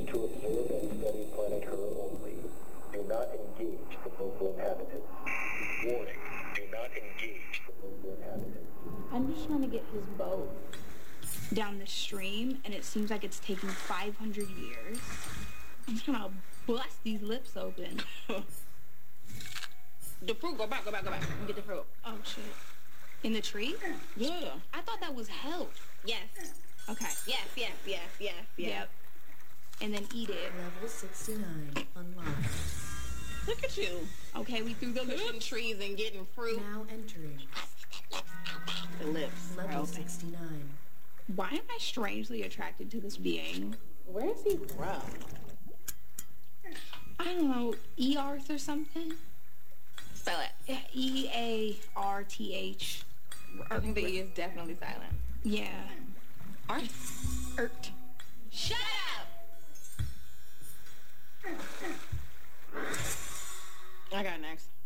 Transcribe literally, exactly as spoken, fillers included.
to observe and study planet Her only. Do not engage the local inhabitants. Warning, do not engage the local inhabitants. I'm just trying to get his boat down the stream, and it seems like it's taking five hundred years. I'm just gonna bust these lips open. The fruit, go back, go back, go back. Get the fruit. Oh, shit. In the tree? Yeah. I thought that was health. Yes. Okay. Yes, yes, yes, yes, yes. Yep. And then eat it. Level sixty-nine unlocked. Look at you. Okay, we threw the Pushing lips. trees and getting fruit. Now entering The lips. level sixty-nine. Why am I strangely attracted to this being? Where is he from? I don't know, E-Arth or something? Spell it. Yeah, E A R T H. I think the E is definitely silent. Yeah. Art? Ert. Shut up! I got next.